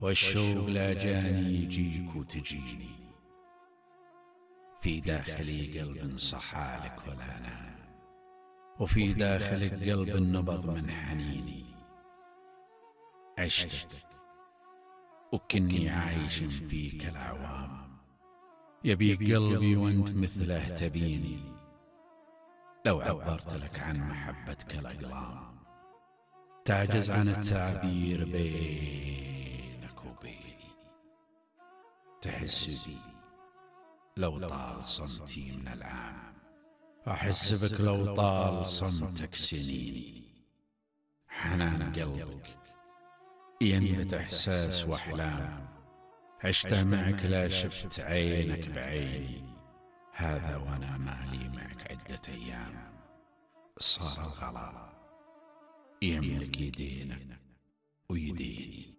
والشوق لا جاني يجيك وتجيني، في داخلي قلب صحالك ولا نام، وفي داخلك قلب نبض من حنيني. عشتك وكني عايش فيك الأعوام، يبيك قلبي وانت مثله تبيني. لو عبرت لك عن محبتك الأقلام، تعجز عن التعبير بينك وبيني. تحس بي لو طال صمتي من العام، أحس بك لو طال صمتك سنيني. حنان قلبك ينبت إحساس وأحلام، عشته معك لا شفت عينك بعيني. هذا وأنا مالي معك عدة أيام، صار الغلا يملك يدينك ويديني.